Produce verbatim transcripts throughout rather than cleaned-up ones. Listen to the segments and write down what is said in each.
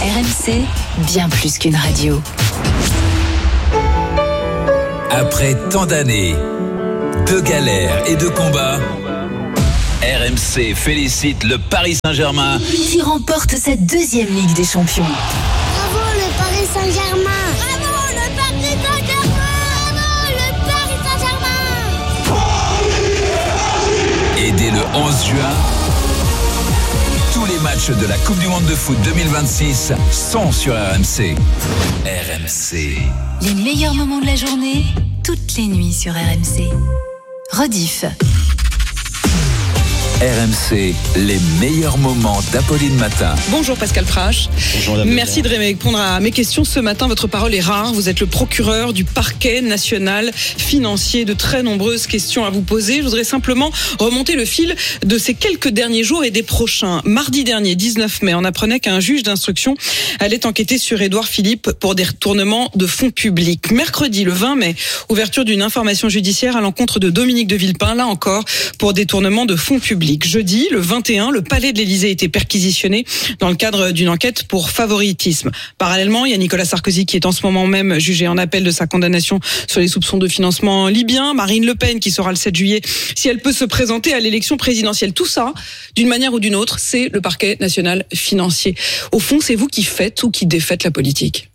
R M C, bien plus qu'une radio. Après tant d'années, de galères et de combats, R M C félicite le Paris Saint-Germain qui remporte sa deuxième Ligue des Champions. Bravo le Paris Saint-Germain! Bravo le Paris Saint-Germain! Bravo le Paris Saint-Germain! Et dès le onze juin, tous les matchs de la Coupe du Monde de foot deux mille vingt-six sont sur R M C. R M C. Les meilleurs moments de la journée, toutes les nuits sur R M C. Rediff. R M C, les meilleurs moments d'Apolline Matin. Bonjour Pascal Prache. Bonjour madame. Merci de répondre à mes questions ce matin. Votre parole est rare. Vous êtes le procureur du parquet national financier. De très nombreuses questions à vous poser. Je voudrais simplement remonter le fil de ces quelques derniers jours et des prochains. Mardi dernier, dix-neuf mai, on apprenait qu'un juge d'instruction allait enquêter sur Édouard Philippe pour des retournements de fonds publics. Mercredi, le vingt mai, ouverture d'une information judiciaire à l'encontre de Dominique de Villepin, là encore, pour détournement de fonds publics. Jeudi, le vingt et un, le palais de l'Élysée a été perquisitionné dans le cadre d'une enquête pour favoritisme. Parallèlement, il y a Nicolas Sarkozy qui est en ce moment même jugé en appel de sa condamnation sur les soupçons de financement libyen. Marine Le Pen qui sera le sept juillet si elle peut se présenter à l'élection présidentielle. Tout ça, d'une manière ou d'une autre, c'est le parquet national financier. Au fond, c'est vous qui faites ou qui défaites la politique?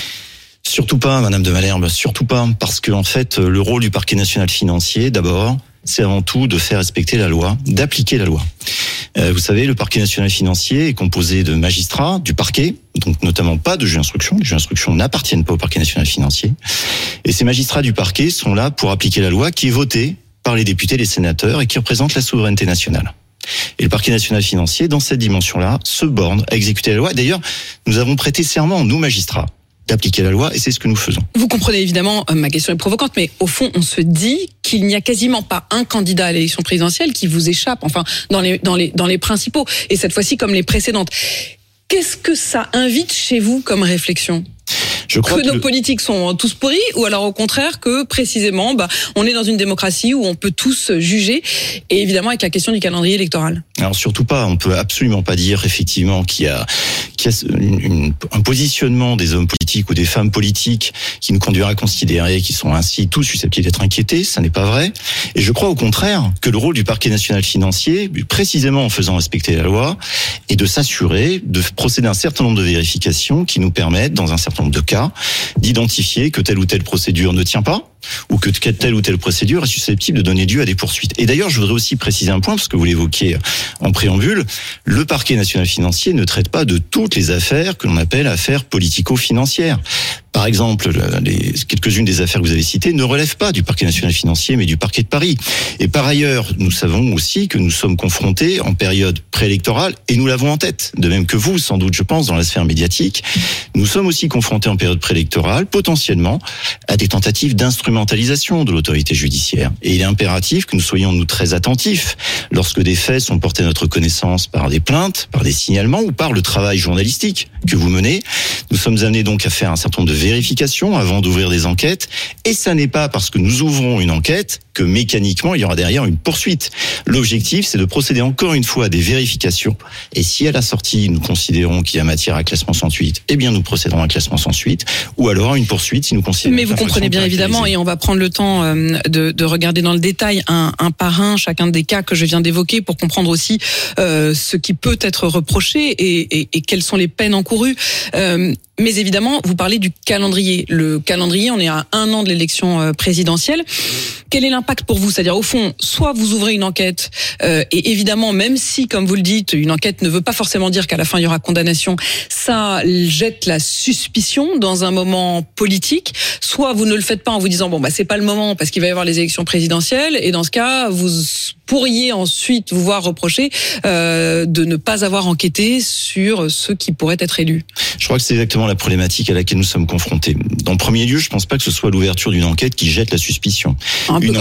Surtout pas, madame de Malherbe, surtout pas. Parce que, en fait, le rôle du parquet national financier, d'abord, c'est avant tout de faire respecter la loi, d'appliquer la loi. Euh, vous savez, le parquet national financier est composé de magistrats du parquet, donc notamment pas de juges d'instruction. Les juges d'instruction n'appartiennent pas au parquet national financier. Et ces magistrats du parquet sont là pour appliquer la loi qui est votée par les députés et les sénateurs et qui représente la souveraineté nationale. Et le parquet national financier, dans cette dimension-là, se borne à exécuter la loi. D'ailleurs, nous avons prêté serment, nous magistrats, d'appliquer la loi, et c'est ce que nous faisons. Vous comprenez évidemment, ma question est provocante, mais au fond, on se dit qu'il n'y a quasiment pas un candidat à l'élection présidentielle qui vous échappe, enfin, dans les, dans les, dans les principaux, et cette fois-ci comme les précédentes. Qu'est-ce que ça invite chez vous comme réflexion ? Je crois que, que nos le... politiques sont tous pourris, ou alors au contraire que précisément, bah, on est dans une démocratie où on peut tous juger, et évidemment avec la question du calendrier électoral. Alors surtout pas, on peut absolument pas dire effectivement qu'il y a, qu'il y a une, une, un positionnement des hommes politiques ou des femmes politiques qui nous conduira à considérer qu'ils sont ainsi tous susceptibles d'être inquiétés. Ça n'est pas vrai. Et je crois au contraire que le rôle du parquet national financier, précisément en faisant respecter la loi, est de s'assurer de procéder à un certain nombre de vérifications qui nous permettent, dans un certain nombre de cas, d'identifier que telle ou telle procédure ne tient pas, ou que telle ou telle procédure est susceptible de donner lieu à des poursuites. Et d'ailleurs, je voudrais aussi préciser un point, parce que vous l'évoquiez en préambule, le parquet national financier ne traite pas de toutes les affaires que l'on appelle affaires politico-financières. Par exemple, les, quelques-unes des affaires que vous avez citées ne relèvent pas du parquet national financier, mais du parquet de Paris. Et par ailleurs, nous savons aussi que nous sommes confrontés en période préélectorale, et nous l'avons en tête, de même que vous, sans doute, je pense, dans la sphère médiatique, nous sommes aussi confrontés en période préélectorale, potentiellement, à des tentatives d'instrumentalisation de l'autorité judiciaire. Et il est impératif que nous soyons, nous, très attentifs lorsque des faits sont portés à notre connaissance par des plaintes, par des signalements ou par le travail journalistique que vous menez. Nous sommes amenés donc à faire un certain nombre de vérification avant d'ouvrir des enquêtes, et ça n'est pas parce que nous ouvrons une enquête que mécaniquement il y aura derrière une poursuite. L'objectif, c'est de procéder encore une fois à des vérifications, et si à la sortie nous considérons qu'il y a matière à classement sans suite, eh bien nous procéderons à un classement sans suite, ou alors à une poursuite si nous considérons. Mais vous comprenez bien évidemment, et on va prendre le temps de, de regarder dans le détail un, un par un chacun des cas que je viens d'évoquer pour comprendre aussi euh, ce qui peut être reproché et, et, et quelles sont les peines encourues. Euh, Mais évidemment, vous parlez du calendrier. Le calendrier, on est à un an de l'élection présidentielle. Quel est l'impact pour vous ? C'est-à-dire, au fond, soit vous ouvrez une enquête, euh, et évidemment, même si, comme vous le dites, une enquête ne veut pas forcément dire qu'à la fin, il y aura condamnation, ça jette la suspicion dans un moment politique. Soit vous ne le faites pas en vous disant, bon, bah, c'est pas le moment parce qu'il va y avoir les élections présidentielles, et dans ce cas, vous pourriez ensuite vous voir reprocher euh, de ne pas avoir enquêté sur ceux qui pourraient être élus. Je crois que c'est exactement la problématique à laquelle nous sommes confrontés. Dans le premier lieu, je ne pense pas que ce soit l'ouverture d'une enquête qui jette la suspicion. Un une peu enquête,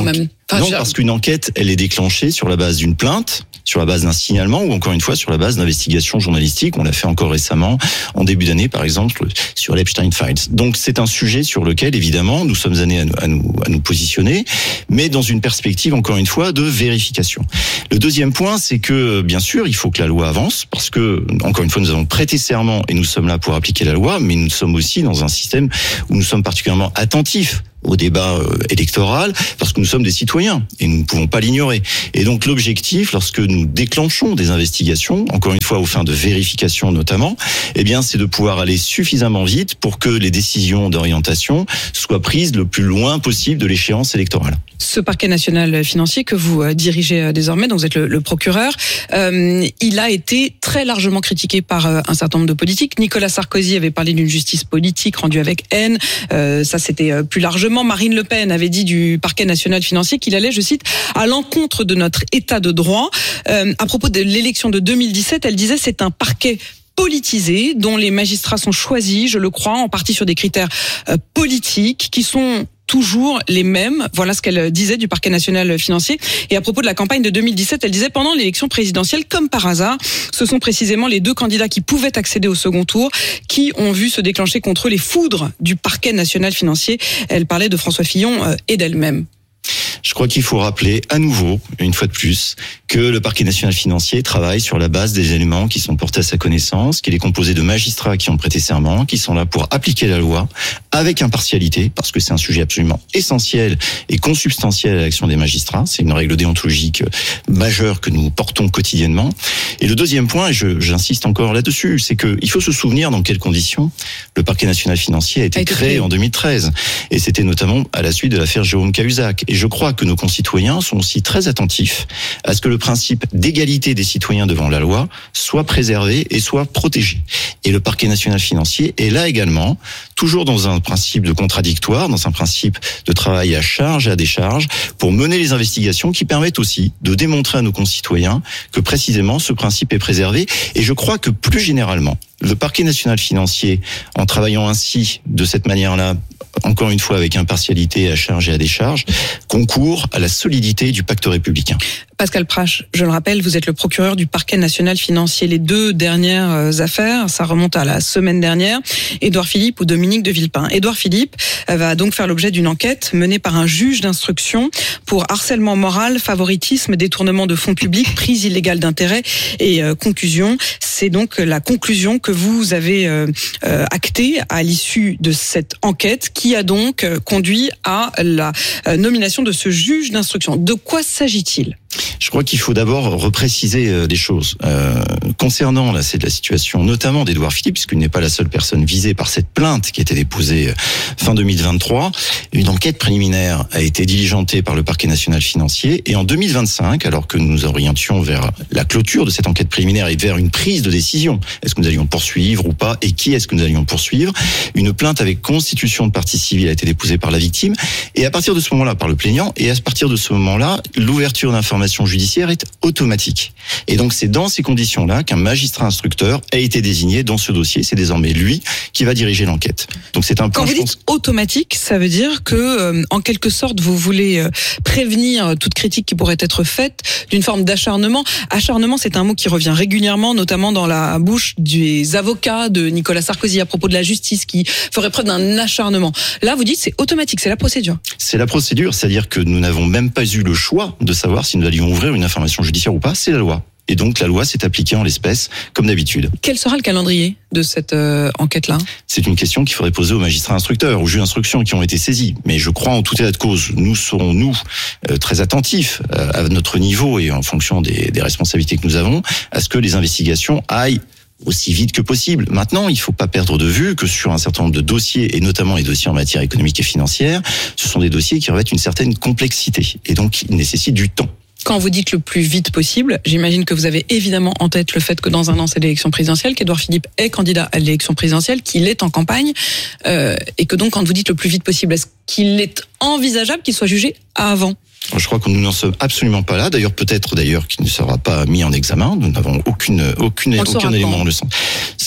même. Enfin, non, je... parce qu'une enquête, elle est déclenchée sur la base d'une plainte, sur la base d'un signalement ou encore une fois sur la base d'investigations journalistiques. On l'a fait encore récemment, en début d'année par exemple, sur l'Epstein Files. Donc c'est un sujet sur lequel évidemment nous sommes amenés à nous, à nous, à nous positionner, mais dans une perspective encore une fois de vérification. Le deuxième point, c'est que bien sûr il faut que la loi avance, parce que encore une fois nous avons prêté serment et nous sommes là pour appliquer la loi, mais nous sommes aussi dans un système où nous sommes particulièrement attentifs au débat électoral, parce que nous sommes des citoyens et nous ne pouvons pas l'ignorer. Et donc l'objectif, lorsque nous déclenchons des investigations, encore une fois aux fins de vérification notamment, eh bien c'est de pouvoir aller suffisamment vite pour que les décisions d'orientation soient prises le plus loin possible de l'échéance électorale. Ce parquet national financier que vous dirigez désormais, donc vous êtes le, le procureur, euh, il a été très largement critiqué par un certain nombre de politiques. Nicolas Sarkozy avait parlé d'une justice politique rendue avec haine, euh, ça c'était plus largement. Marine Le Pen avait dit du parquet national financier qu'il allait, je cite, à l'encontre de notre état de droit. Euh, à propos de l'élection de deux mille dix-sept, elle disait c'est un parquet politisé dont les magistrats sont choisis, je le crois, en partie sur des critères euh, politiques qui sont toujours les mêmes. Voilà ce qu'elle disait du parquet national financier. Et à propos de la campagne de deux mille dix-sept, elle disait pendant l'élection présidentielle, comme par hasard, ce sont précisément les deux candidats qui pouvaient accéder au second tour qui ont vu se déclencher contre eux les foudres du parquet national financier. Elle parlait de François Fillon et d'elle-même. Je crois qu'il faut rappeler à nouveau, une fois de plus, que le parquet national financier travaille sur la base des éléments qui sont portés à sa connaissance, qu'il est composé de magistrats qui ont prêté serment, qui sont là pour appliquer la loi avec impartialité, parce que c'est un sujet absolument essentiel et consubstantiel à l'action des magistrats. C'est une règle déontologique majeure que nous portons quotidiennement. Et le deuxième point, et je, j'insiste encore là-dessus, c'est qu'il faut se souvenir dans quelles conditions le parquet national financier a été, a été créé, créé en deux mille treize. Et c'était notamment à la suite de l'affaire Jérôme Cahuzac. Et je crois que nos concitoyens sont aussi très attentifs à ce que le principe d'égalité des citoyens devant la loi soit préservé et soit protégé. Et le parquet national financier est là également, toujours dans un principe de contradictoire, dans un principe de travail à charge et à décharge, pour mener les investigations qui permettent aussi de démontrer à nos concitoyens que précisément ce principe est préservé. Et je crois que plus généralement, le parquet national financier, en travaillant ainsi, de cette manière-là, encore une fois avec impartialité, à charge et à décharge, concourt à la solidité du pacte républicain. Pascal Prache, je le rappelle, vous êtes le procureur du parquet national financier. Les deux dernières affaires, ça remonte à la semaine dernière, Édouard Philippe ou Dominique de Villepin. Édouard Philippe va donc faire l'objet d'une enquête menée par un juge d'instruction pour harcèlement moral, favoritisme, détournement de fonds publics, prise illégale d'intérêt et euh, conclusion. C'est donc la conclusion que vous avez euh, euh, actée à l'issue de cette enquête qui a donc conduit à la euh, nomination de ce juge d'instruction. De quoi s'agit-il ? Je crois qu'il faut d'abord repréciser des choses. Euh, concernant là, c'est de la situation notamment d'Édouard Philippe, puisqu'il n'est pas la seule personne visée par cette plainte qui a été déposée fin deux mille vingt-trois. Une enquête préliminaire a été diligentée par le parquet national financier et en deux mille vingt-cinq, alors que nous nous orientions vers la clôture de cette enquête préliminaire et vers une prise de décision, est-ce que nous allions poursuivre ou pas et qui est-ce que nous allions poursuivre, une plainte avec constitution de partie civile a été déposée par la victime et à partir de ce moment-là par le plaignant et à partir de ce moment-là, l'ouverture d'informations judiciaire est automatique. Et donc c'est dans ces conditions-là qu'un magistrat instructeur a été désigné dans ce dossier. C'est désormais lui qui va diriger l'enquête. Donc c'est un point. Quand vous dites automatique, ça veut dire que, euh, en quelque sorte, vous voulez euh, prévenir toute critique qui pourrait être faite d'une forme d'acharnement. Acharnement, c'est un mot qui revient régulièrement, notamment dans la bouche des avocats de Nicolas Sarkozy à propos de la justice qui ferait preuve d'un acharnement. Là, vous dites c'est automatique, c'est la procédure. C'est la procédure, c'est-à-dire que nous n'avons même pas eu le choix de savoir si nous allions ouvrir une information judiciaire ou pas, c'est la loi. Et donc la loi s'est appliquée en l'espèce, comme d'habitude. Quel sera le calendrier de cette euh, enquête-là ? C'est une question qu'il faudrait poser aux magistrats instructeurs, aux juges d'instruction qui ont été saisis. Mais je crois en tout état de cause, nous serons, nous, euh, très attentifs euh, à notre niveau et en fonction des, des responsabilités que nous avons, à ce que les investigations aillent aussi vite que possible. Maintenant, il ne faut pas perdre de vue que sur un certain nombre de dossiers, et notamment les dossiers en matière économique et financière, ce sont des dossiers qui revêtent une certaine complexité. Et donc, ils nécessitent du temps. Quand vous dites le plus vite possible, j'imagine que vous avez évidemment en tête le fait que dans un an, c'est l'élection présidentielle, qu'Édouard Philippe est candidat à l'élection présidentielle, qu'il est en campagne, euh, et que donc, quand vous dites le plus vite possible, est-ce qu'il est envisageable qu'il soit jugé avant ? Je crois que nous n'en sommes absolument pas là. D'ailleurs, peut-être d'ailleurs qu'il ne sera pas mis en examen. Nous n'avons aucune, aucune, aucun élément en le sens.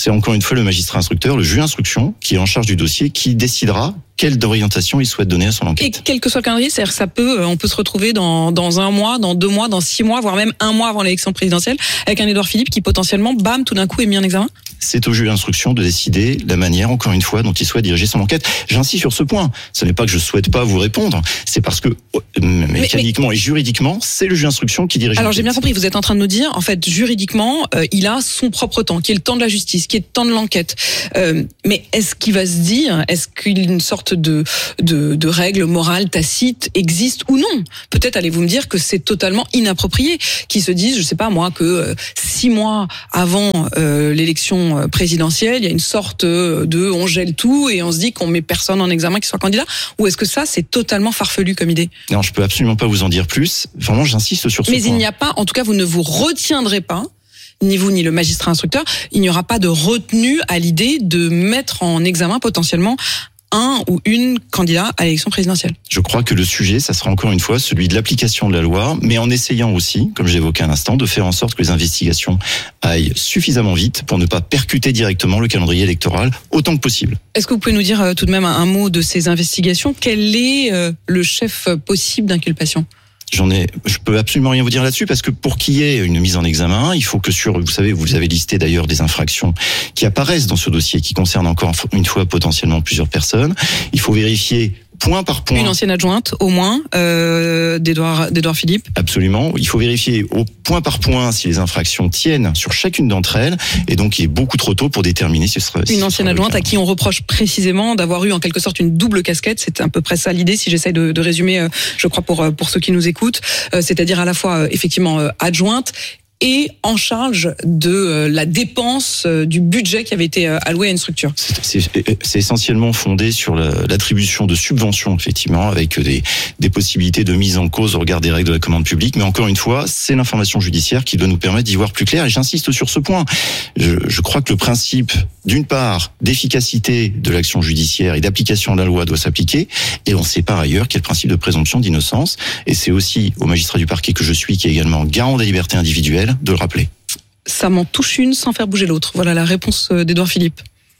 c'est encore une fois le magistrat instructeur, le juge d'instruction, qui est en charge du dossier, qui décidera quelle orientation il souhaite donner à son enquête. Et quel que soit le calendrier, c'est-à-dire que ça peut, on peut se retrouver dans, dans un mois, dans deux mois, dans six mois, voire même un mois avant l'élection présidentielle, avec un Édouard Philippe qui potentiellement, bam, tout d'un coup est mis en examen? C'est au juge d'instruction de décider la manière, encore une fois, dont il souhaite diriger son enquête. J'insiste sur ce point. Ce n'est pas que je souhaite pas vous répondre, c'est parce que mécaniquement mais, mais... et juridiquement, c'est le juge d'instruction qui dirige. Alors j'ai bien compris, vous êtes en train de nous dire, en fait, juridiquement, euh, il a son propre temps, qui est le temps de la justice, qui est le temps de l'enquête. Euh, mais est-ce qu'il va se dire, est-ce qu'une sorte de, de, de règle morale tacite existe ou non? Peut-être allez-vous me dire que c'est totalement inapproprié, qu'ils se disent, je sais pas moi, que euh, six mois avant euh, l'élection présidentielle, il y a une sorte de on gèle tout et on se dit qu'on met personne en examen qui soit candidat, ou est-ce que ça c'est totalement farfelu comme idée? Non, je peux absolument pas vous en dire plus. Vraiment, j'insiste sur ce Mais point. il n'y a pas, en tout cas, vous ne vous retiendrez pas, ni vous ni le magistrat instructeur, il n'y aura pas de retenue à l'idée de mettre en examen potentiellement un ou une candidat à l'élection présidentielle. Je crois que le sujet, ça sera encore une fois celui de l'application de la loi, mais en essayant aussi, comme j'évoquais à l'instant, de faire en sorte que les investigations aillent suffisamment vite pour ne pas percuter directement le calendrier électoral autant que possible. Est-ce que vous pouvez nous dire euh, tout de même un, un mot de ces investigations? Quel est euh, le chef possible d'inculpation? J'en ai, je peux absolument rien vous dire là-dessus parce que pour qu'il y ait une mise en examen, il faut que sur, vous savez, vous avez listé d'ailleurs des infractions qui apparaissent dans ce dossier qui concernent encore une fois potentiellement plusieurs personnes. Il faut vérifier point par point. Une ancienne adjointe, au moins, euh, d'Édouard, d'Édouard Philippe. Absolument. Il faut vérifier au point par point si les infractions tiennent sur chacune d'entre elles. Et donc, il est beaucoup trop tôt pour déterminer si ce sera. Une si ancienne sera adjointe à qui on reproche précisément d'avoir eu en quelque sorte une double casquette. C'est à peu près ça l'idée, si j'essaye de, de résumer, je crois, pour, pour ceux qui nous écoutent. Euh, c'est-à-dire à la fois, effectivement, adjointe et en charge de la dépense du budget qui avait été alloué à une structure. C'est, c'est essentiellement fondé sur la, l'attribution de subventions, effectivement, avec des, des possibilités de mise en cause au regard des règles de la commande publique. Mais encore une fois, c'est l'information judiciaire qui doit nous permettre d'y voir plus clair. Et j'insiste sur ce point. Je, je crois que le principe, d'une part, d'efficacité de l'action judiciaire et d'application de la loi doit s'appliquer. Et on sait par ailleurs qu'il y a le principe de présomption d'innocence. Et c'est aussi au magistrat du parquet que je suis, qui est également garant des libertés individuelles, de le rappeler. Ça m'en touche une sans faire bouger l'autre. Voilà la réponse d'Édouard Philippe.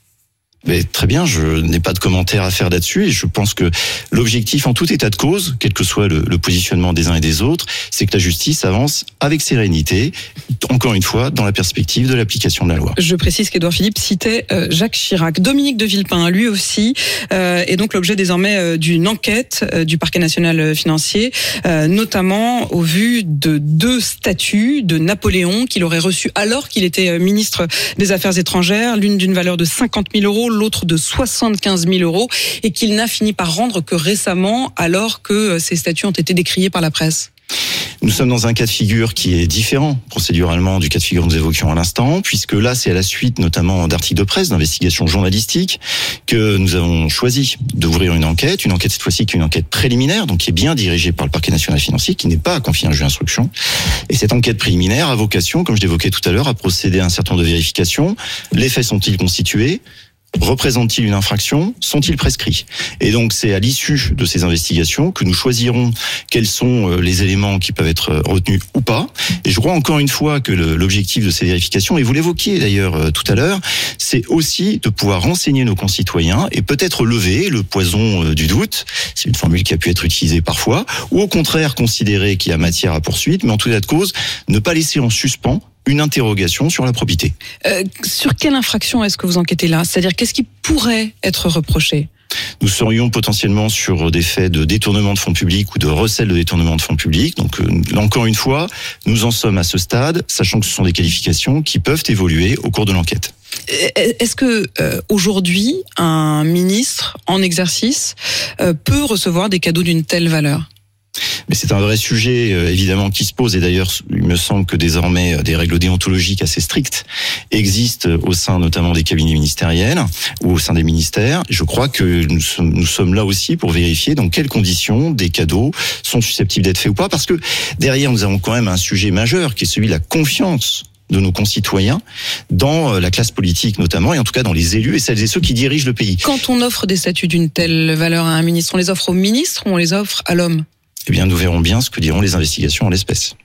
Mais très bien, je n'ai pas de commentaire à faire là-dessus et je pense que l'objectif en tout état de cause, quel que soit le, le positionnement des uns et des autres, c'est que la justice avance avec sérénité, encore une fois, dans la perspective de l'application de la loi. Je précise qu'Édouard Philippe citait euh, Jacques Chirac. Dominique de Villepin, lui aussi, euh, est donc l'objet désormais euh, d'une enquête euh, du parquet national financier, euh, notamment au vu de deux statuts de Napoléon qu'il aurait reçus alors qu'il était ministre des Affaires étrangères, l'une d'une valeur de cinquante mille euros, l'autre de soixante-quinze mille euros, et qu'il n'a fini par rendre que récemment, alors que ces statuts ont été décriés par la presse. Nous sommes dans un cas de figure qui est différent procéduralement du cas de figure que nous évoquions à l'instant, puisque là, c'est à la suite notamment d'articles de presse, d'investigations journalistiques, que nous avons choisi d'ouvrir une enquête, une enquête cette fois-ci qui est une enquête préliminaire, donc qui est bien dirigée par le parquet national financier, qui n'est pas confiée à un juge d'instruction. Et cette enquête préliminaire a vocation, comme je l'évoquais tout à l'heure, à procéder à un certain nombre de vérifications. Les faits sont-ils constitués ? Représentent-ils une infraction? Sont-ils prescrits? Et donc c'est à l'issue de ces investigations que nous choisirons quels sont les éléments qui peuvent être retenus ou pas. Et je crois encore une fois que le, l'objectif de ces vérifications, et vous l'évoquiez d'ailleurs tout à l'heure, c'est aussi de pouvoir renseigner nos concitoyens et peut-être lever le poison du doute, c'est une formule qui a pu être utilisée parfois, ou au contraire considérer qu'il y a matière à poursuite, mais en tout état de cause, ne pas laisser en suspens une interrogation sur la probité. Euh, sur quelle infraction est-ce que vous enquêtez là? C'est-à-dire, qu'est-ce qui pourrait être reproché? Nous serions potentiellement sur des faits de détournement de fonds publics ou de recel de détournement de fonds publics. Donc, euh, encore une fois, nous en sommes à ce stade, sachant que ce sont des qualifications qui peuvent évoluer au cours de l'enquête. Est-ce que euh, aujourd'hui, un ministre en exercice euh, peut recevoir des cadeaux d'une telle valeur? Mais c'est un vrai sujet, euh, évidemment, qui se pose. Et d'ailleurs, il me semble que désormais, des règles déontologiques assez strictes existent au sein notamment des cabinets ministériels ou au sein des ministères. Je crois que nous sommes, nous sommes là aussi pour vérifier dans quelles conditions des cadeaux sont susceptibles d'être faits ou pas. Parce que derrière, nous avons quand même un sujet majeur qui est celui de la confiance de nos concitoyens dans la classe politique notamment, et en tout cas dans les élus et celles et ceux qui dirigent le pays. Quand on offre des statuts d'une telle valeur à un ministre, on les offre au ministre ou on les offre à l'homme ? Eh bien, nous verrons bien ce que diront les investigations en l'espèce.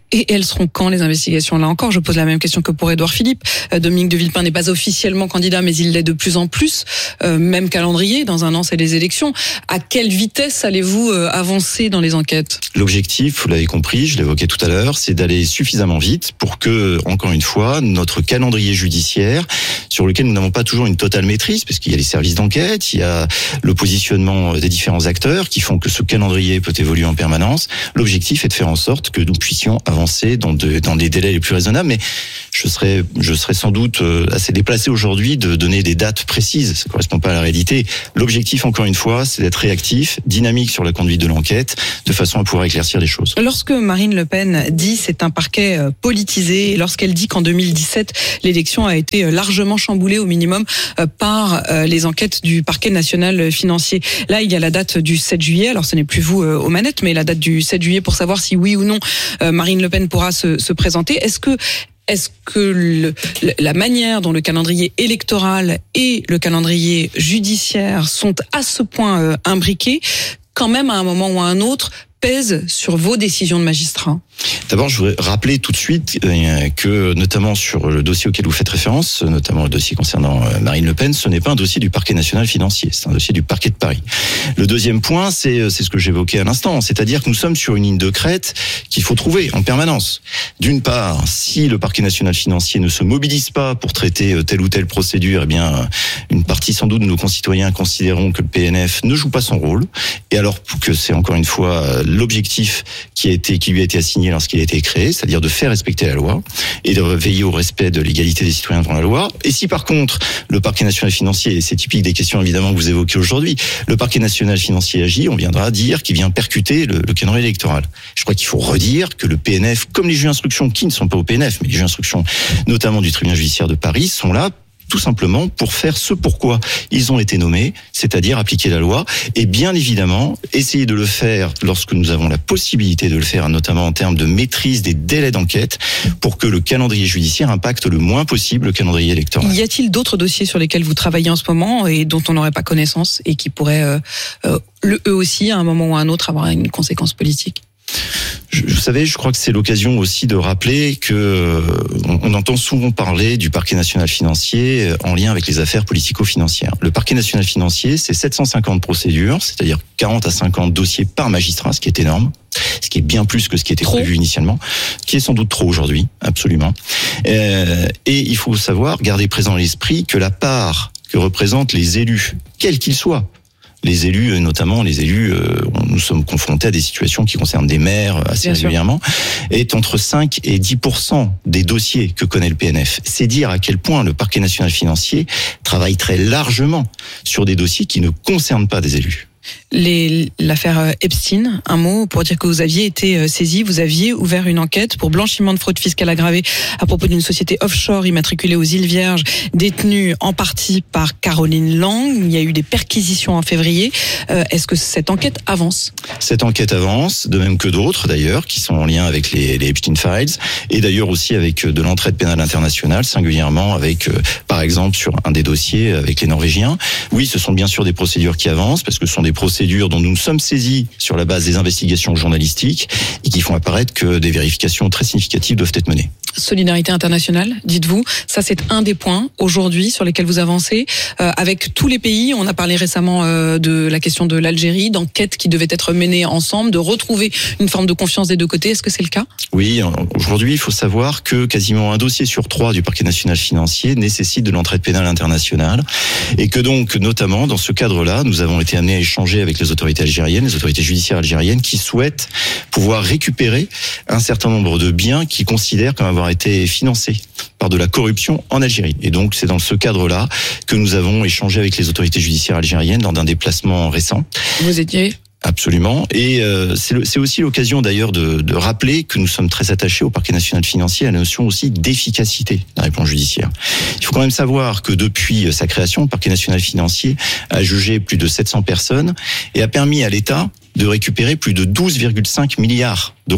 Et elles seront quand, les investigations? Là encore, je pose la même question que pour Édouard Philippe. Euh, Dominique de Villepin n'est pas officiellement candidat, mais il l'est de plus en plus. Euh, même calendrier, dans un an, c'est les élections. À quelle vitesse allez-vous euh, avancer dans les enquêtes? L'objectif, vous l'avez compris, je l'évoquais tout à l'heure, c'est d'aller suffisamment vite pour que, encore une fois, notre calendrier judiciaire, sur lequel nous n'avons pas toujours une totale maîtrise, parce qu'il y a les services d'enquête, il y a le positionnement des différents acteurs qui font que ce calendrier peut évoluer en permanence. L'objectif est de faire en sorte que nous puissions avancer dans, de, dans des délais les plus raisonnables, mais je serais, je serais sans doute assez déplacé aujourd'hui de donner des dates précises. Ça ne correspond pas à la réalité. L'objectif, encore une fois, c'est d'être réactif, dynamique sur la conduite de l'enquête, de façon à pouvoir éclaircir les choses. Lorsque Marine Le Pen dit c'est un parquet politisé, et lorsqu'elle dit qu'en deux mille dix-sept, l'élection a été largement chamboulée au minimum par les enquêtes du parquet national financier. Là, il y a la date du sept juillet, alors ce n'est plus vous aux manettes, mais la date du sept juillet pour savoir si oui ou non Marine Le Pen pourra se, se présenter. Est-ce que Est-ce que le, la manière dont le calendrier électoral et le calendrier judiciaire sont à ce point euh, imbriqués, quand même à un moment ou à un autre, pèsent sur vos décisions de magistrats? D'abord, je voudrais rappeler tout de suite que, notamment sur le dossier auquel vous faites référence, notamment le dossier concernant Marine Le Pen, ce n'est pas un dossier du parquet national financier, c'est un dossier du parquet de Paris. Le deuxième point, c'est, c'est ce que j'évoquais à l'instant, c'est-à-dire que nous sommes sur une ligne de crête qu'il faut trouver en permanence. D'une part, si le parquet national financier ne se mobilise pas pour traiter telle ou telle procédure, eh bien, une partie sans doute de nos concitoyens considéreront que le P N F ne joue pas son rôle, et alors que c'est encore une fois l'objectif qui a été, qui lui a été assigné lorsqu'il a été créé, c'est-à-dire de faire respecter la loi et de veiller au respect de l'égalité des citoyens devant la loi. Et si par contre le parquet national financier, et c'est typique des questions évidemment que vous évoquez aujourd'hui, le parquet national financier agit, on viendra dire qu'il vient percuter le, le calendrier électoral. Je crois qu'il faut redire que le P N F, comme les juges d'instruction qui ne sont pas au P N F, mais les juges d'instruction notamment du tribunal judiciaire de Paris, sont là tout simplement pour faire ce pourquoi ils ont été nommés, c'est-à-dire appliquer la loi, et bien évidemment essayer de le faire lorsque nous avons la possibilité de le faire, notamment en termes de maîtrise des délais d'enquête, pour que le calendrier judiciaire impacte le moins possible le calendrier électoral. Y a-t-il d'autres dossiers sur lesquels vous travaillez en ce moment et dont on n'aurait pas connaissance et qui pourraient euh, euh, eux aussi, à un moment ou à un autre, avoir une conséquence politique? Je, vous savez, je crois que c'est l'occasion aussi de rappeler que euh, on, on entend souvent parler du parquet national financier en lien avec les affaires politico-financières. Le parquet national financier, c'est sept cent cinquante procédures, c'est-à-dire quarante à cinquante dossiers par magistrat, ce qui est énorme, ce qui est bien plus que ce qui était trop. prévu initialement, qui est sans doute trop aujourd'hui, absolument. Euh, et il faut savoir, garder présent à l'esprit que la part que représentent les élus, quels qu'ils soient, les élus, notamment les élus, euh, nous sommes confrontés à des situations qui concernent des maires assez Bien régulièrement, sûr. est entre cinq et dix pour cent des dossiers que connaît le P N F. C'est dire à quel point le parquet national financier travaille très largement sur des dossiers qui ne concernent pas des élus. Les, l'affaire Epstein, un mot pour dire que vous aviez été saisi, vous aviez ouvert une enquête pour blanchiment de fraude fiscale aggravée à propos d'une société offshore immatriculée aux îles Vierges, détenue en partie par Caroline Lang. Il y a eu des perquisitions en février. Euh, est-ce que cette enquête avance? Cette enquête avance, de même que d'autres d'ailleurs, qui sont en lien avec les, les Epstein Files, et d'ailleurs aussi avec de l'entraide pénale internationale, singulièrement avec, euh, par exemple, sur un des dossiers avec les Norvégiens. Oui, ce sont bien sûr des procédures qui avancent, parce que ce sont des procédures dont nous nous sommes saisis sur la base des investigations journalistiques et qui font apparaître que des vérifications très significatives doivent être menées. Solidarité internationale, dites-vous, ça c'est un des points aujourd'hui sur lesquels vous avancez euh, avec tous les pays. On a parlé récemment euh, de la question de l'Algérie, d'enquêtes qui devaient être menées ensemble, de retrouver une forme de confiance des deux côtés. Est-ce que c'est le cas? Oui, aujourd'hui il faut savoir que quasiment un dossier sur trois du parquet national financier nécessite de l'entraide pénale internationale et que donc notamment dans ce cadre-là, nous avons été amenés à échanger avec les autorités algériennes, les autorités judiciaires algériennes qui souhaitent pouvoir récupérer un certain nombre de biens qu'ils considèrent comme avoir été financés par de la corruption en Algérie. Et donc c'est dans ce cadre-là que nous avons échangé avec les autorités judiciaires algériennes lors d'un déplacement récent. Vous étiez Absolument. Et euh, c'est, le, c'est aussi l'occasion d'ailleurs de, de rappeler que nous sommes très attachés au parquet national financier à la notion aussi d'efficacité de la réponse judiciaire. Il faut quand même savoir que depuis sa création, le parquet national financier a jugé plus de sept cents personnes et a permis à l'État de récupérer plus de douze virgule cinq milliards d'euros.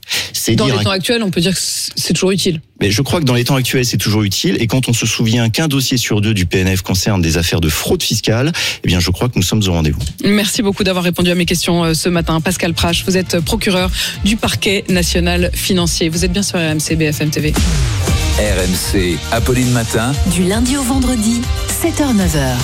C'est Dans dire les temps actuels, on peut dire que c'est toujours utile. Mais je crois que dans les temps actuels, c'est toujours utile. Et quand on se souvient qu'un dossier sur deux du P N F concerne des affaires de fraude fiscale, eh bien, je crois que nous sommes au rendez-vous. Merci beaucoup d'avoir répondu à mes questions ce matin. Pascal Prache, vous êtes procureur du parquet national financier. Vous êtes bien sur R M C B F M T V. R M C, Apolline Matin. Du lundi au vendredi, sept heures neuf heures.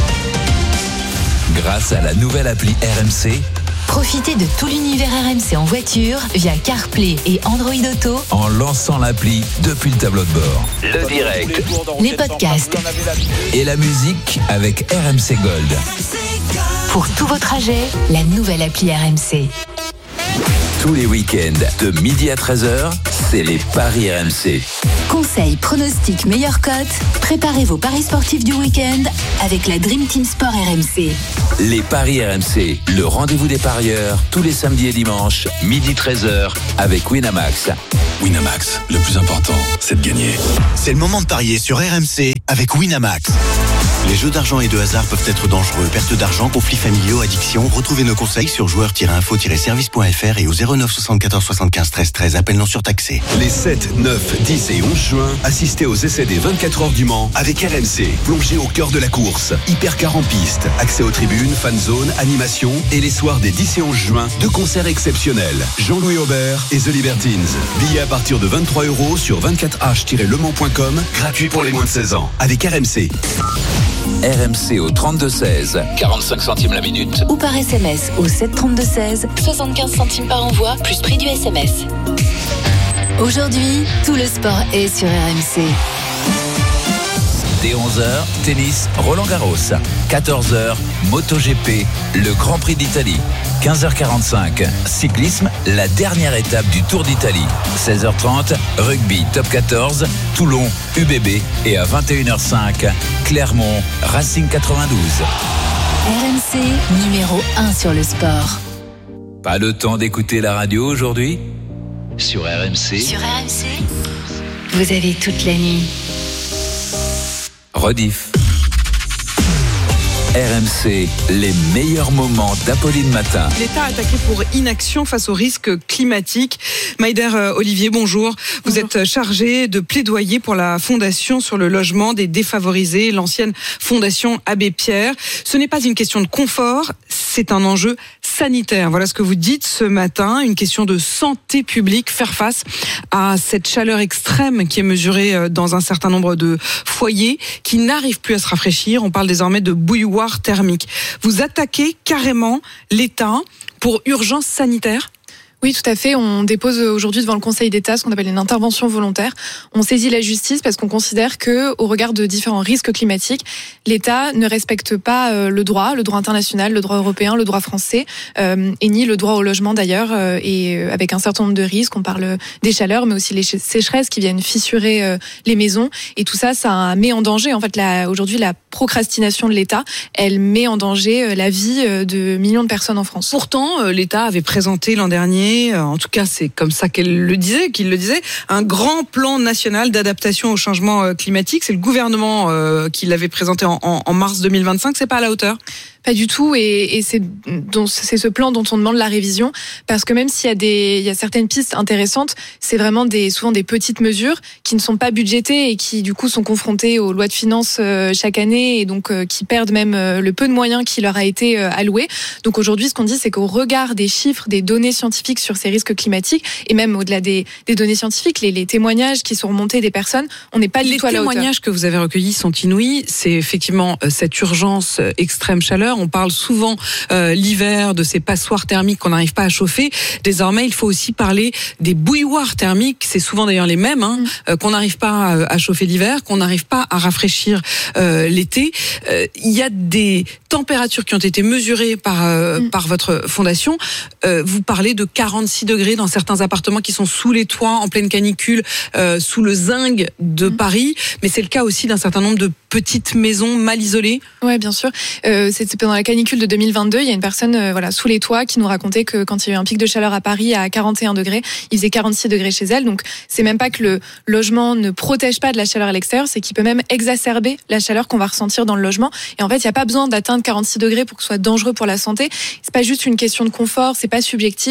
Grâce à la nouvelle appli R M C, Profitez de tout l'univers R M C en voiture via CarPlay et Android Auto en lançant l'appli depuis le tableau de bord. Le direct, les podcasts et la musique avec R M C Gold. pour tous vos trajets. La nouvelle appli R M C. Tous les week-ends, de midi à treize heures, c'est les paris R M C. Conseils, pronostics, meilleures cotes. Préparez vos paris sportifs du week-end avec la Dream Team Sport R M C. Les paris R M C, le rendez-vous des parieurs, tous les samedis et dimanches, midi treize heures, avec Winamax. Winamax, le plus important, c'est de gagner. C'est le moment de parier sur R M C avec Winamax. Les jeux d'argent et de hasard peuvent être dangereux. Perte d'argent, conflits familiaux, addiction. Retrouvez nos conseils sur joueurs tiret info tiret service point f r et au zéro neuf soixante-quatorze soixante-quinze treize treize. Appel non surtaxé. Les sept, neuf, dix et onze juin, assistez aux essais des vingt-quatre heures du Mans avec R M C. Plongez au cœur de la course. Hypercar en piste, accès aux tribunes, fan zone, animation et les soirs des dix et onze juin, deux concerts exceptionnels. Jean-Louis Aubert et The Libertines. Billets à partir de vingt-trois euros sur vingt-quatre h tiret le mans point com. Gratuit pour les moins de seize ans. Avec R M C. R M C au trente-deux seize, quarante-cinq centimes la minute. Ou par S M S au sept trente-deux seize, soixante-quinze centimes par envoi, plus prix du S M S. Aujourd'hui, tout le sport est sur R M C. Dès onze heures, tennis, Roland Garros. quatorze heures, MotoGP, le Grand Prix d'Italie. quinze heures quarante-cinq, cyclisme, la dernière étape du Tour d'Italie. seize heures trente, rugby top quatorze, Toulon, U B B. Et à vingt et une heures cinq, Clermont, Racing quatre-vingt-douze. R M C, numéro un sur le sport. Pas le temps d'écouter la radio aujourd'hui ? Sur R M C. Sur R M C, vous avez toute la nuit. Rediff. R M C, les meilleurs moments d'Apolline Matin. L'État attaqué pour inaction face aux risques climatiques. Maïder Olivier, bonjour. Vous bonjour. Êtes chargé de plaidoyer pour la Fondation sur le logement des défavorisés, l'ancienne Fondation Abbé Pierre. Ce n'est pas une question de confort, c'est un enjeu sanitaire. Voilà ce que vous dites ce matin, une question de santé publique, faire face à cette chaleur extrême qui est mesurée dans un certain nombre de foyers qui n'arrivent plus à se rafraîchir. On parle désormais de bouilloire thermique. Vous attaquez carrément l'État pour urgence sanitaire ? Oui, tout à fait. On dépose aujourd'hui devant le Conseil d'État ce qu'on appelle une intervention volontaire. On saisit la justice parce qu'on considère que, au regard de différents risques climatiques, l'État ne respecte pas le droit, le droit international, le droit européen, le droit français, euh, et ni le droit au logement d'ailleurs. Euh, et avec un certain nombre de risques, on parle des chaleurs, mais aussi les sécheresses qui viennent fissurer euh, les maisons. Et tout ça, ça met en danger. En fait, la, aujourd'hui, la procrastination de l'État, elle met en danger la vie de millions de personnes en France. Pourtant, l'État avait présenté l'an dernier, en tout cas c'est comme ça qu'elle le disait, qu'il le disait, un grand plan national d'adaptation au changement climatique. C'est le gouvernement euh, qui l'avait présenté en, en, en mars deux mille vingt-cinq. C'est pas à la hauteur ? Pas du tout, et, et c'est, donc, c'est ce plan dont on demande la révision, parce que même s'il y a des, il y a certaines pistes intéressantes, c'est vraiment des, souvent des petites mesures qui ne sont pas budgétées et qui du coup sont confrontées aux lois de finances euh, chaque année et donc euh, qui perdent même euh, le peu de moyens qui leur a été euh, alloué. Donc aujourd'hui, ce qu'on dit, c'est qu'au regard des chiffres, des données scientifiques sur ces risques climatiques et même au-delà des, des données scientifiques, les, les témoignages qui sont remontés des personnes, on n'est pas du tout à la hauteur. Les témoignages que vous avez recueillis sont inouïs. C'est effectivement euh, cette urgence euh, extrême chaleur. On parle souvent euh, l'hiver de ces passoires thermiques qu'on n'arrive pas à chauffer. Désormais, il faut aussi parler des bouilloires thermiques. C'est souvent d'ailleurs les mêmes, hein, euh, qu'on n'arrive pas à, à chauffer l'hiver, qu'on n'arrive pas à rafraîchir euh, l'été. Euh, il y a des températures qui ont été mesurées par euh, mm. par votre fondation. Euh, vous parlez de quarante-six degrés dans certains appartements qui sont sous les toits, en pleine canicule, euh, sous le zinc de mm. Paris. Mais c'est le cas aussi d'un certain nombre de petites maisons mal isolées. Ouais, bien sûr. Euh, c'est pendant la canicule de deux mille vingt-deux, il y a une personne euh, voilà, sous les toits qui nous racontait que quand il y a eu un pic de chaleur à Paris à quarante et un degrés, il faisait quarante-six degrés chez elle. Donc c'est même pas que le logement ne protège pas de la chaleur à l'extérieur, c'est qu'il peut même exacerber la chaleur qu'on va ressentir dans le logement. Et en fait, il n'y a pas besoin d'atteindre quarante-six degrés pour que ce soit dangereux pour la santé. C'est pas juste une question de confort, c'est pas subjectif. On va pas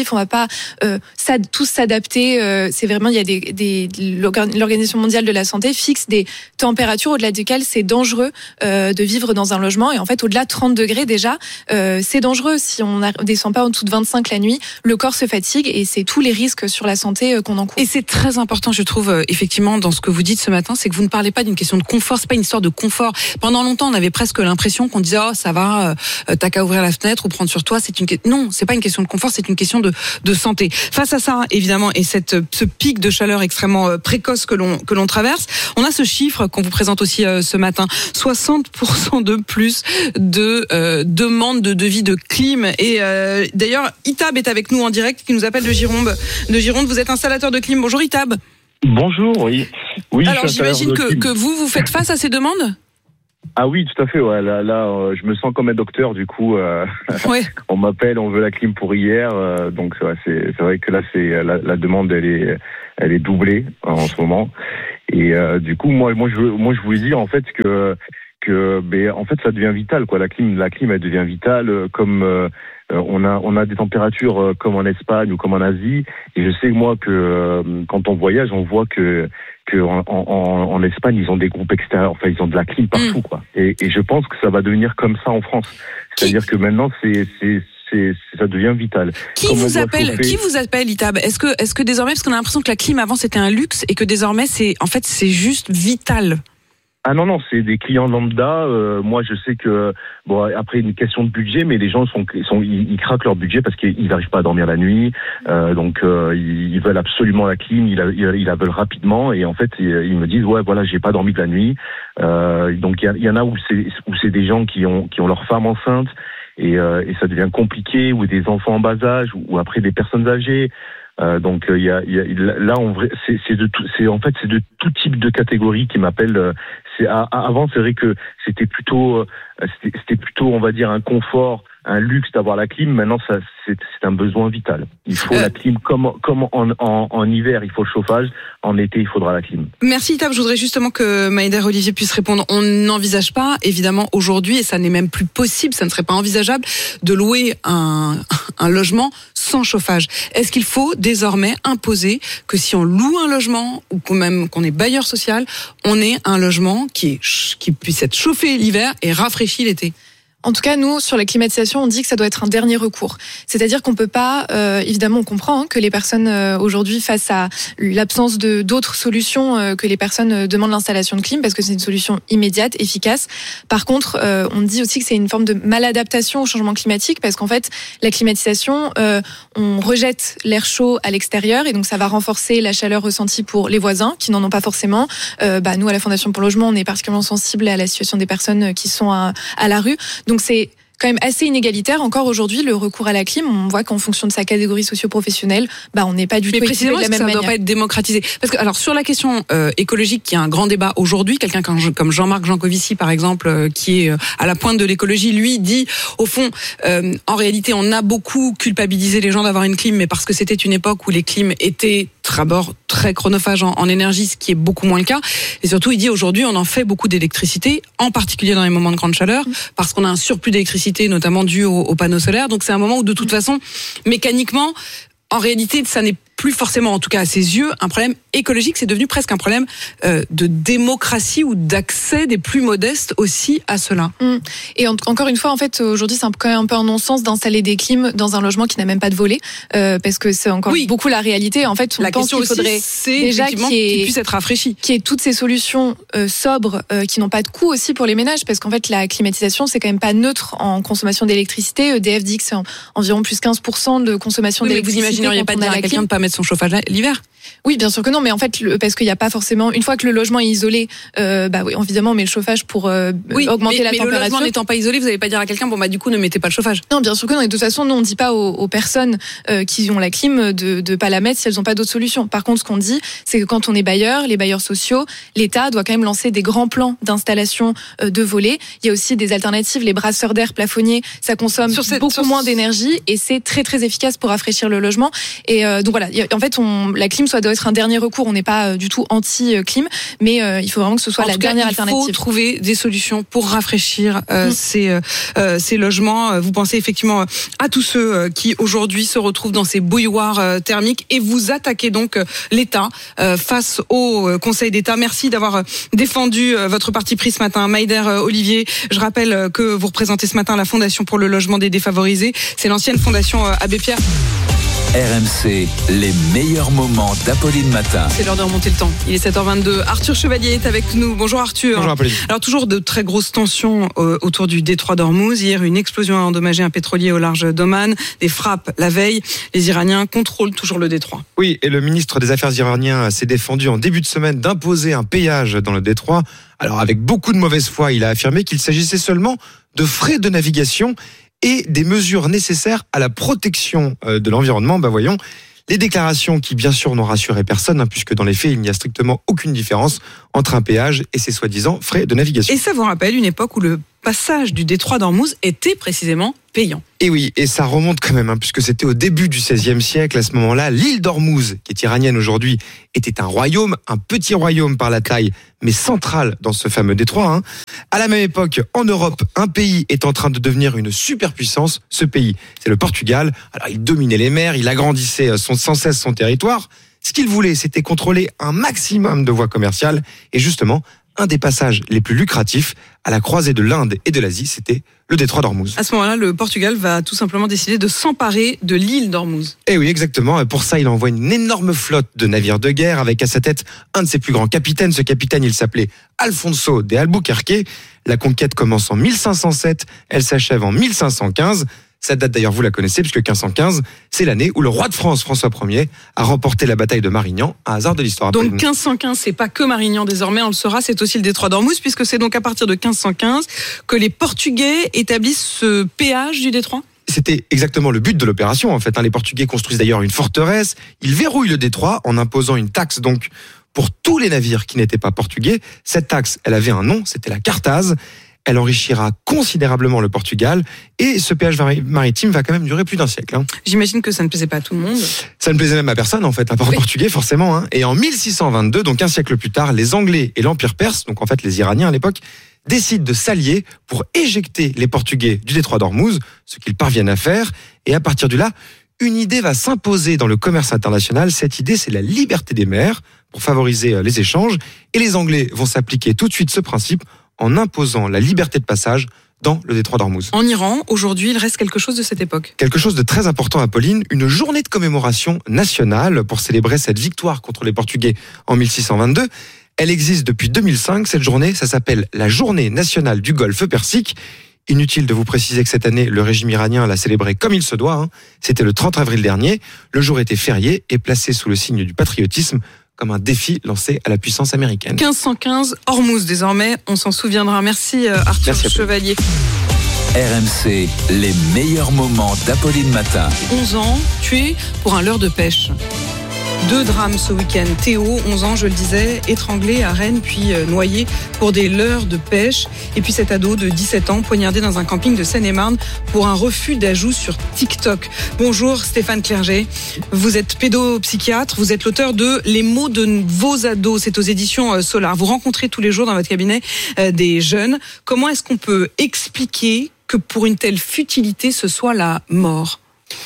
pas euh, ça, tous s'adapter. Euh, c'est vraiment, il y a des, des l'Organisation mondiale de la santé fixe des températures au-delà desquelles c'est dangereux euh, de vivre dans un logement. Et en fait, au-delà de trente degrés déjà, euh, c'est dangereux. Si on ne descend pas en dessous de vingt-cinq la nuit, le corps se fatigue et c'est tous les risques sur la santé euh, qu'on encourt. Et c'est très important, je trouve, euh, effectivement, dans ce que vous dites ce matin, c'est que vous ne parlez pas d'une question de confort. C'est pas une histoire de confort. Pendant longtemps, on avait presque l'impression qu'on disait, oh, ça va, euh, t'as qu'à ouvrir la fenêtre ou prendre sur toi. C'est une non, c'est pas une question de confort, c'est une question de de santé. Face à ça, évidemment, et cette ce pic de chaleur extrêmement précoce que l'on que l'on traverse, on a ce chiffre qu'on vous présente aussi euh, ce matin, soixante pour cent de plus de euh, demandes de devis de clim. Et euh, d'ailleurs, Itab est avec nous en direct, qui nous appelle de Gironde. De Gironde, vous êtes installateur de clim. Bonjour Itab. Bonjour, oui. Oui. Alors j'imagine que que vous vous faites face à ces demandes. Ah oui, tout à fait. Ouais. Là, là euh, je me sens comme un docteur. Du coup, euh, ouais. on m'appelle, on veut la clim pour hier. Euh, donc ouais, c'est, c'est vrai que là, c'est la, la demande, elle est, elle est doublée en ce moment. Et euh, du coup, moi, moi, je, moi, je voulais dire en fait que, que, ben, en fait, ça devient vital, quoi. La clim, la clim, elle devient vitale. Comme euh, on a, on a des températures euh, comme en Espagne ou comme en Asie. Et je sais moi que euh, quand on voyage, on voit que que en, en, en Espagne, ils ont des groupes extérieurs, enfin ils ont de la clim partout, quoi. Et, et je pense que ça va devenir comme ça en France. C'est-à-dire que maintenant, c'est, c'est, c'est, ça devient vital. Qui Comme vous appelle chauffer... Qui vous appelle, Itab? Est-ce que, est-ce que désormais, parce qu'on a l'impression que la clim avant c'était un luxe et que désormais c'est, en fait, c'est juste vital. Ah non, non, c'est des clients lambda. Euh, moi, je sais que, bon, après, une question de budget, mais les gens sont, sont ils, ils craquent leur budget parce qu'ils n'arrivent pas à dormir la nuit. Euh, donc, euh, ils, ils veulent absolument la clim, ils la, ils la veulent rapidement. Et en fait, ils, ils me disent, ouais, voilà, j'ai pas dormi de la nuit. Euh, donc, il y, y en a où c'est, où c'est des gens qui ont, qui ont leur femme enceinte et, euh, et ça devient compliqué, ou des enfants en bas âge, ou, ou après des personnes âgées. Euh, donc il y a, y a là on c'est c'est de tout, c'est en fait c'est de tout type de catégories qui m'appellent. C'est à, avant c'est vrai que c'était plutôt c'était, c'était plutôt on va dire un confort, un luxe d'avoir la clim. Maintenant ça c'est, c'est un besoin vital. Il faut euh... la clim comme comme en, en en hiver il faut le chauffage, en été il faudra la clim. Merci Itab. Je voudrais justement que Maïder Olivier puisse répondre. On n'envisage pas évidemment aujourd'hui, et ça n'est même plus possible, ça ne serait pas envisageable de louer un un logement sans chauffage. Est-ce qu'il faut désormais imposer que si on loue un logement ou qu'on même qu'on est bailleur social, on ait un logement qui est, qui puisse être chauffé l'hiver et rafraîchi l'été? En tout cas, nous, sur la climatisation, on dit que ça doit être un dernier recours. C'est-à-dire qu'on peut pas, euh, évidemment, on comprend hein, que les personnes euh, aujourd'hui, face à l'absence de d'autres solutions, euh, que les personnes euh, demandent l'installation de clim parce que c'est une solution immédiate, efficace. Par contre, euh, on dit aussi que c'est une forme de maladaptation au changement climatique parce qu'en fait, la climatisation, euh, on rejette l'air chaud à l'extérieur et donc ça va renforcer la chaleur ressentie pour les voisins qui n'en ont pas forcément. Euh, bah, nous, à la Fondation pour le Logement, on est particulièrement sensibles à la situation des personnes qui sont à, à la rue. Donc c'est quand même assez inégalitaire encore aujourd'hui le recours à la clim. On voit qu'en fonction de sa catégorie socio-professionnelle, bah on n'est pas du Mais tout équipé de la même ça manière. Ça doit pas être démocratisé. Parce que alors sur la question euh, écologique, qui a un grand débat aujourd'hui, quelqu'un comme Jean-Marc Jancovici par exemple, euh, qui est à la pointe de l'écologie, lui dit au fond, euh, en réalité, on a beaucoup culpabilisé les gens d'avoir une clim, mais parce que c'était une époque où les clims étaient d'abord très chronophages en, en énergie, ce qui est beaucoup moins le cas. Et surtout, il dit aujourd'hui, on en fait beaucoup d'électricité, en particulier dans les moments de grande chaleur, parce qu'on a un surplus d'électricité, notamment dû aux, aux panneaux solaires. Donc c'est un moment où, de toute façon, mécaniquement, en réalité, ça n'est plus forcément, en tout cas à ses yeux, un problème écologique. C'est devenu presque un problème euh, de démocratie ou d'accès des plus modestes aussi à cela. Mmh. Et en, encore une fois, en fait, aujourd'hui, c'est un, quand même un peu un non-sens d'installer des clims dans un logement qui n'a même pas de volet, euh, parce que c'est encore oui. beaucoup la réalité. En fait, on la pense qu'il faudrait c'est déjà qu'il, y ait, qu'il puisse être rafraîchi, qu'il y ait toutes ces solutions euh, sobres euh, qui n'ont pas de coût aussi pour les ménages, parce qu'en fait, la climatisation, c'est quand même pas neutre en consommation d'électricité. E D F dit que c'est en, environ plus quinze pour cent de consommation oui, d'électricité. Vous imagineriez pas dire à quelqu'un de pas mettre son chauffage l'hiver? Oui, bien sûr que non, mais en fait, le, parce qu'il n'y a pas forcément, une fois que le logement est isolé, euh, bah oui, évidemment, on met le chauffage pour euh, oui, augmenter mais, la mais température. Le logement n'étant pas isolé, vous n'allez pas dire à quelqu'un, bon bah du coup, ne mettez pas le chauffage. Non, bien sûr que non. Et de toute façon, nous, on ne dit pas aux, aux personnes euh, qui ont la clim de de pas la mettre si elles n'ont pas d'autres solutions. Par contre, ce qu'on dit, c'est que quand on est bailleur, les bailleurs sociaux, l'État doit quand même lancer des grands plans d'installation euh, de volets. Il y a aussi des alternatives, les brasseurs d'air plafonniers, ça consomme sur cette, beaucoup sur... moins d'énergie et c'est très très efficace pour rafraîchir le logement. Et euh, donc voilà, en fait, on, la clim ça doit être un dernier recours. On n'est pas euh, du tout anti-clim, mais euh, il faut vraiment que ce soit en la tout cas, dernière il alternative. Il faut trouver des solutions pour rafraîchir euh, mmh. ces, euh, ces logements. Vous pensez effectivement à tous ceux qui aujourd'hui se retrouvent dans ces bouilloires euh, thermiques et vous attaquez donc euh, l'État euh, face au euh, Conseil d'État. Merci d'avoir euh, défendu euh, votre parti pris ce matin. Maïder euh, Olivier, je rappelle euh, que vous représentez ce matin la Fondation pour le logement des défavorisés. C'est l'ancienne Fondation euh, Abbé Pierre. R M C, les meilleurs moments d'Apolline Matin. C'est l'heure de remonter le temps. Il est sept heures vingt-deux. Arthur Chevalier est avec nous. Bonjour Arthur. Bonjour Apolline. Alors toujours de très grosses tensions euh, autour du détroit d'Ormuz. Hier, une explosion a endommagé un pétrolier au large d'Oman. Des frappes la veille. Les Iraniens contrôlent toujours le détroit. Oui, et le ministre des Affaires iranien s'est défendu en début de semaine d'imposer un péage dans le détroit. Alors avec beaucoup de mauvaise foi, il a affirmé qu'il s'agissait seulement de frais de navigation et des mesures nécessaires à la protection de l'environnement. Bah voyons, les déclarations qui bien sûr n'ont rassuré personne, hein, puisque dans les faits, il n'y a strictement aucune différence entre un péage et ses soi-disant frais de navigation. Et ça vous rappelle une époque où le passage du détroit d'Ormuz était précisément payant. Et oui, et ça remonte quand même, hein, puisque c'était au début du seizième siècle. À ce moment-là, l'île d'Ormuz, qui est iranienne aujourd'hui, était un royaume, un petit royaume par la taille, mais central dans ce fameux détroit. Hein. À la même époque, en Europe, un pays est en train de devenir une superpuissance. Ce pays, c'est le Portugal. Alors, il dominait les mers, il agrandissait son, sans cesse son territoire. Ce qu'il voulait, c'était contrôler un maximum de voies commerciales. Et justement, un des passages les plus lucratifs à la croisée de l'Inde et de l'Asie, c'était le détroit d'Ormuz. À ce moment-là, le Portugal va tout simplement décider de s'emparer de l'île d'Ormuz. Eh oui, exactement. Et pour ça, il envoie une énorme flotte de navires de guerre avec à sa tête un de ses plus grands capitaines. Ce capitaine, il s'appelait Alfonso de Albuquerque. La conquête commence en mille cinq cent sept, elle s'achève en mille cinq cent quinze. Cette date d'ailleurs, vous la connaissez, puisque quinze cent quinze, c'est l'année où le roi de France, François Ier, a remporté la bataille de Marignan, un hasard de l'histoire. Donc quinze cent quinze, c'est pas que Marignan désormais, on le saura, c'est aussi le détroit d'Ormuz, puisque c'est donc à partir de quinze cent quinze que les Portugais établissent ce péage du détroit. C'était exactement le but de l'opération, en fait. Les Portugais construisent d'ailleurs une forteresse, ils verrouillent le détroit en imposant une taxe, donc, pour tous les navires qui n'étaient pas portugais. Cette taxe, elle avait un nom, c'était la cartaz. Elle enrichira considérablement le Portugal et ce péage maritime va quand même durer plus d'un siècle. Hein. J'imagine que ça ne plaisait pas à tout le monde. Ça ne plaisait même à personne en fait, à part oui. aux Portugais forcément. Hein. Et en mille six cent vingt-deux, donc un siècle plus tard, les Anglais et l'Empire perse, donc en fait les Iraniens à l'époque, décident de s'allier pour éjecter les Portugais du détroit d'Ormuz, ce qu'ils parviennent à faire. Et à partir de là, une idée va s'imposer dans le commerce international. Cette idée, c'est la liberté des mers pour favoriser les échanges. Et les Anglais vont s'appliquer tout de suite ce principe en imposant la liberté de passage dans le détroit d'Ormuz. En Iran, aujourd'hui, il reste quelque chose de cette époque. Quelque chose de très important, Apolline, une journée de commémoration nationale pour célébrer cette victoire contre les Portugais en mille six cent vingt-deux. Elle existe depuis deux mille cinq. Cette journée, ça s'appelle la Journée nationale du Golfe Persique. Inutile de vous préciser que cette année, le régime iranien l'a célébré comme il se doit. Hein. C'était le trente avril dernier. Le jour était férié et placé sous le signe du patriotisme, comme un défi lancé à la puissance américaine. quinze cent quinze, Ormuz désormais, on s'en souviendra. Merci Arthur Merci Chevalier. R M C, les meilleurs moments d'Apolline Matin. onze ans, tué pour un leurre de pêche. Deux drames ce week-end. Théo, onze ans, je le disais, étranglé à Rennes, puis noyé pour des leurres de pêche. Et puis cet ado de dix-sept ans, poignardé dans un camping de Seine-et-Marne pour un refus d'ajout sur TikTok. Bonjour Stéphane Clerget, vous êtes pédopsychiatre, vous êtes l'auteur de Les mots de vos ados, c'est aux éditions Solar. Vous rencontrez tous les jours dans votre cabinet des jeunes. Comment est-ce qu'on peut expliquer que pour une telle futilité, ce soit la mort ?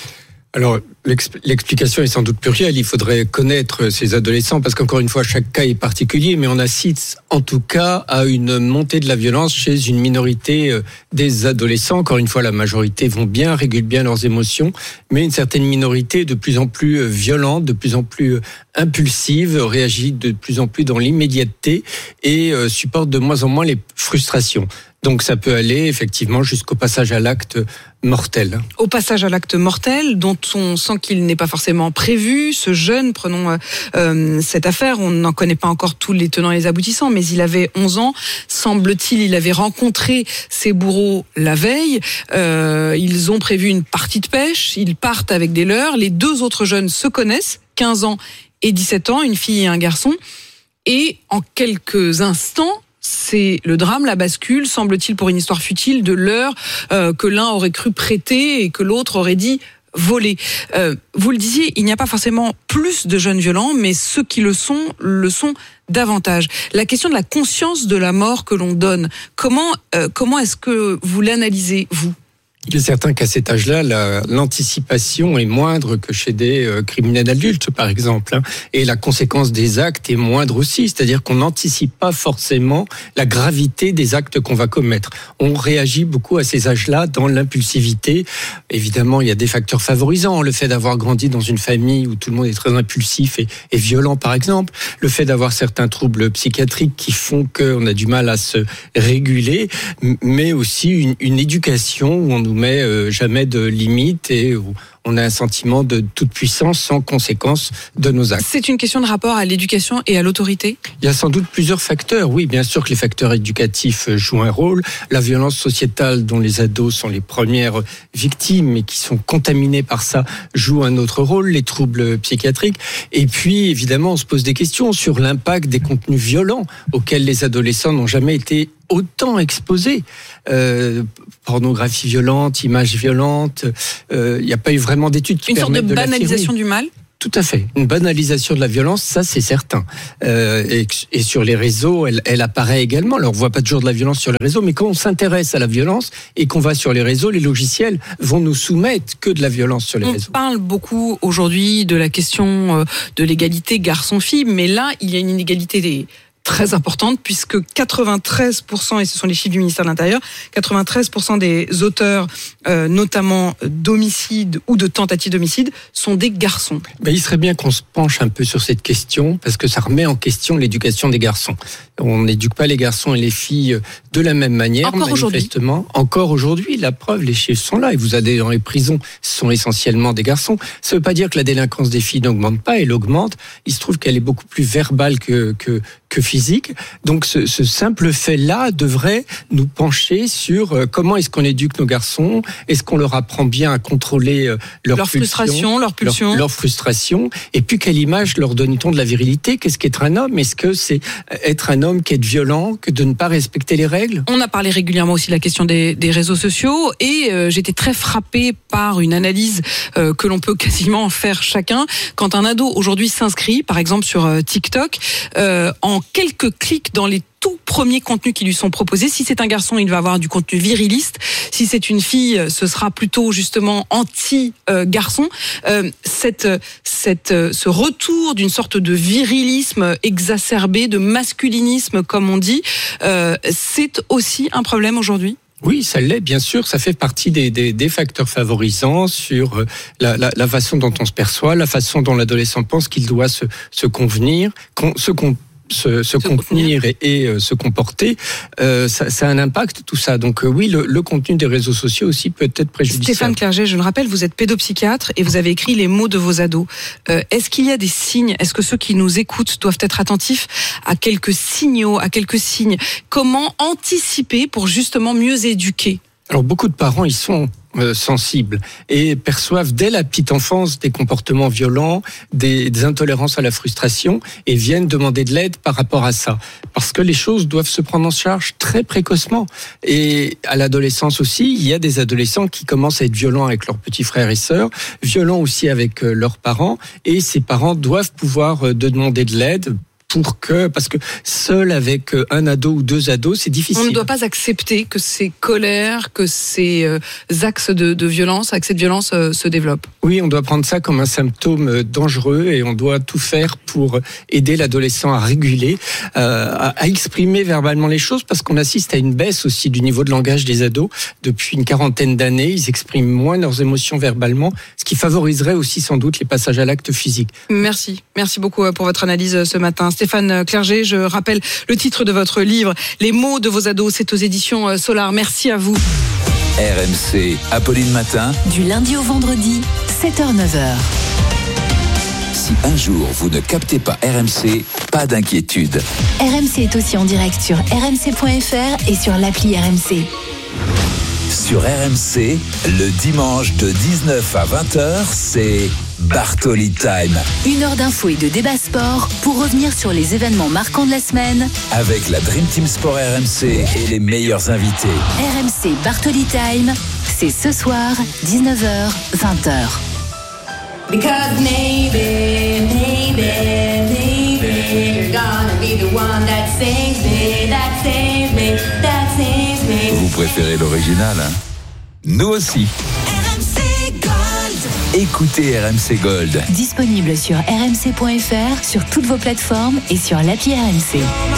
Alors, l'explication est sans doute plurielle. Il faudrait connaître ces adolescents parce qu'encore une fois, chaque cas est particulier, mais on assiste en tout cas à une montée de la violence chez une minorité des adolescents. Encore une fois, la majorité vont bien, régulent bien leurs émotions, mais une certaine minorité de plus en plus violente, de plus en plus impulsive, réagit de plus en plus dans l'immédiateté et supporte de moins en moins les frustrations. Donc ça peut aller effectivement jusqu'au passage à l'acte mortel. Au passage à l'acte mortel, dont on sent qu'il n'est pas forcément prévu. Ce jeune, prenons euh, cette affaire, on n'en connaît pas encore tous les tenants et les aboutissants, mais il avait onze ans. Semble-t-il, il avait rencontré ses bourreaux la veille. Euh, ils ont prévu une partie de pêche. Ils partent avec des leurres. Les deux autres jeunes se connaissent, quinze ans et dix-sept ans, une fille et un garçon. Et en quelques instants, c'est le drame, la bascule, semble-t-il pour une histoire futile, de l'heure euh, que l'un aurait cru prêter et que l'autre aurait dit volés. Euh, vous le disiez, il n'y a pas forcément plus de jeunes violents, mais ceux qui le sont, le sont davantage. La question de la conscience de la mort que l'on donne, comment, euh, comment est-ce que vous l'analysez, vous ? Il est certain qu'à cet âge-là, la, l'anticipation est moindre que chez des euh, criminels adultes, par exemple. Hein, et la conséquence des actes est moindre aussi. C'est-à-dire qu'on n'anticipe pas forcément la gravité des actes qu'on va commettre. On réagit beaucoup à ces âges-là dans l'impulsivité. Évidemment, il y a des facteurs favorisants. Le fait d'avoir grandi dans une famille où tout le monde est très impulsif et, et violent, par exemple. Le fait d'avoir certains troubles psychiatriques qui font qu'on a du mal à se réguler. Mais aussi une, une éducation où on nous met euh, jamais de limites et où on a un sentiment de toute puissance sans conséquence de nos actes. C'est une question de rapport à l'éducation et à l'autorité ? Il y a sans doute plusieurs facteurs. Oui, bien sûr que les facteurs éducatifs jouent un rôle. La violence sociétale dont les ados sont les premières victimes et qui sont contaminés par ça joue un autre rôle, les troubles psychiatriques. Et puis, évidemment, on se pose des questions sur l'impact des contenus violents auxquels les adolescents n'ont jamais été autant exposés. Euh, pornographie violente, images violentes, il euh, n'y a pas eu vraiment d'études qui Une sorte de, de banalisation du mal ? Tout à fait. Une banalisation de la violence, ça c'est certain. Euh, et, et sur les réseaux, elle, elle apparaît également. Alors on voit pas toujours de la violence sur les réseaux, mais quand on s'intéresse à la violence et qu'on va sur les réseaux, les logiciels vont nous soumettre que de la violence sur les on réseaux. On parle beaucoup aujourd'hui de la question de l'égalité garçon-fille, mais là il y a une inégalité des très importante puisque quatre-vingt-treize pour cent, et ce sont les chiffres du ministère de l'Intérieur, quatre-vingt-treize pour cent des auteurs, euh, notamment d'homicide ou de tentative d'homicide, sont des garçons. Ben, il serait bien qu'on se penche un peu sur cette question parce que ça remet en question l'éducation des garçons. On n'éduque pas les garçons et les filles de la même manière. Encore manifestement. Aujourd'hui. Encore aujourd'hui, la preuve, les chiffres sont là. Et vous allez dans les prisons, ce sont essentiellement des garçons. Ça ne veut pas dire que la délinquance des filles n'augmente pas, elle augmente. Il se trouve qu'elle est beaucoup plus verbale que, que, que physique. Donc ce, ce simple fait-là devrait nous pencher sur comment est-ce qu'on éduque nos garçons, est-ce qu'on leur apprend bien à contrôler leur, leur frustration, leur pulsion, leur, leur frustration, et puis quelle image leur donne-t-on de la virilité ? Qu'est-ce qu'être un homme ? Est-ce que c'est être un homme qui est violent, que de ne pas respecter les règles ? On a parlé régulièrement aussi de la question des, des réseaux sociaux et euh, j'étais très frappée par une analyse euh, que l'on peut quasiment faire chacun. Quand un ado aujourd'hui s'inscrit, par exemple sur euh, TikTok, euh, en quelques clics dans les tout premiers contenus qui lui sont proposés. Si c'est un garçon, il va avoir du contenu viriliste. Si c'est une fille, ce sera plutôt justement anti-garçon. Euh, cette, cette, ce retour d'une sorte de virilisme exacerbé, de masculinisme, comme on dit, euh, c'est aussi un problème aujourd'hui ? Oui, ça l'est, bien sûr. Ça fait partie des, des, des facteurs favorisants sur la, la, la façon dont on se perçoit, la façon dont l'adolescent pense qu'il doit se, se convenir, se contenir. Se, se contenir et, et euh, se comporter, euh, ça, ça a un impact tout ça. Donc euh, oui, le, le contenu des réseaux sociaux aussi peut être préjudiciable. Stéphane Clerget, je le rappelle, vous êtes pédopsychiatre et vous avez écrit les mots de vos ados. Euh, est-ce qu'il y a des signes ? Est-ce que ceux qui nous écoutent doivent être attentifs à quelques signaux, à quelques signes ? Comment anticiper pour justement mieux éduquer ? Alors beaucoup de parents y sont euh, sensibles et perçoivent dès la petite enfance des comportements violents, des, des intolérances à la frustration et viennent demander de l'aide par rapport à ça. Parce que les choses doivent se prendre en charge très précocement. Et à l'adolescence aussi, il y a des adolescents qui commencent à être violents avec leurs petits frères et sœurs, violents aussi avec euh, leurs parents, et ces parents doivent pouvoir euh, demander de l'aide pour que, parce que seul avec un ado ou deux ados, c'est difficile. On ne doit pas accepter que ces colères, que ces euh, axes de, de violence, avec cette violence euh, se développent. Oui, on doit prendre ça comme un symptôme dangereux et on doit tout faire pour aider l'adolescent à réguler, euh, à, à exprimer verbalement les choses, parce qu'on assiste à une baisse aussi du niveau de langage des ados. Depuis une quarantaine d'années, ils expriment moins leurs émotions verbalement, ce qui favoriserait aussi sans doute les passages à l'acte physique. Merci. Merci beaucoup pour votre analyse ce matin. Stéphane Clerget, je rappelle le titre de votre livre, Les mots de vos ados, c'est aux éditions Solar. Merci à vous. R M C, Apolline Matin. Du lundi au vendredi, sept heures neuf heures. Si un jour vous ne captez pas R M C, pas d'inquiétude. R M C est aussi en direct sur r m c point f r et sur l'appli R M C. Sur R M C, le dimanche de dix-neuf à vingt heures, c'est Bartoli Time. Une heure d'infos et de débat sport pour revenir sur les événements marquants de la semaine. Avec la Dream Team Sport R M C et les meilleurs invités. R M C Bartoli Time, C'est ce soir, dix-neuf heures, vingt heures. Because maybe, maybe, maybe you're gonna be the one that saves me, that saves me, that saves me. Vous préférez l'original, hein? Nous aussi. R M C Gold. Écoutez R M C Gold. Disponible sur r m c point f r, sur toutes vos plateformes et sur l'appli R M C.